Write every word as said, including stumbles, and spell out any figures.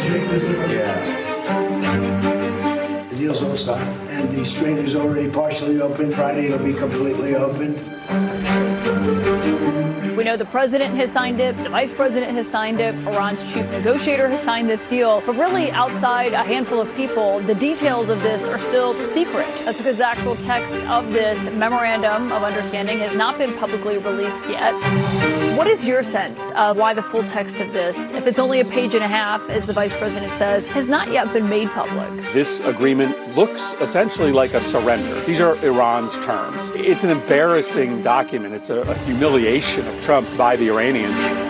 Yeah. The deal's all signed, and the strait is already partially open. Friday it'll be completely open. We know the president has signed it, the vice president has signed it, Iran's chief negotiator has signed this deal. But really, outside a handful of people, the details of this are still secret. That's because the actual text of this memorandum of understanding has not been publicly released yet. What is your sense of why the full text of this, if it's only a page and a half, as the vice president says, has not yet been made public? This agreement looks essentially like a surrender. These are Iran's terms. It's an embarrassing document. It's a, a humiliation of Trump by the Iranians.